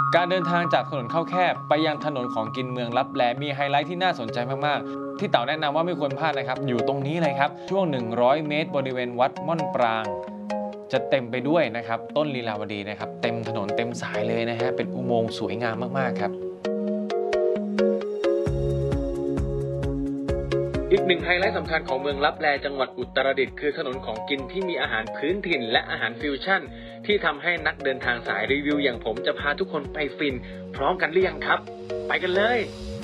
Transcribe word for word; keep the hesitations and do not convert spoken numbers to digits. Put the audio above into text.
การเดินทางจากถนนเข้าแคบไปยังถนนของกินเมืองลับแลมีไฮไลท์ที่น่าสนใจมากๆที่เต๋าแนะนำว่าไม่ควรพลาดนะครับอยู่ตรงนี้เลยครับช่วงหนึ่งร้อยเมตรบริเวณวัดม่อนปรางจะเต็มไปด้วยนะครับต้นลีลาวดีนะครับเต็มถนนเต็มสายเลยนะฮะเป็นอุโมงค์สวยงามมากๆครับอีกหนึ่งไฮไลท์สำคัญของเมืองลับแลจังหวัดอุตรดิตถ์คือถนนของกินที่มีอาหารพื้นถิ่นและอาหารฟิวชั่นที่ทำให้นักเดินทางสายรีวิวอย่างผมจะพาทุกคนไปฟินพร้อมกันหรือยังครับไปกันเลย